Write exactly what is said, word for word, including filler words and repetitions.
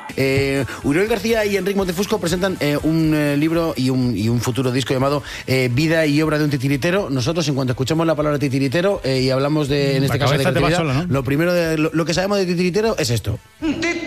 Eh, Uriol García y Enric Montefusco presentan eh, un eh, libro y un, y un futuro disco llamado eh, Vida y obra de un titiritero. Nosotros, en cuanto escuchamos la palabra titiritero eh, y hablamos de, en este La caso, de cabeza te va creatividad, sola, ¿no? lo primero, de, lo, lo que sabemos de titiritero es esto. Titiritero.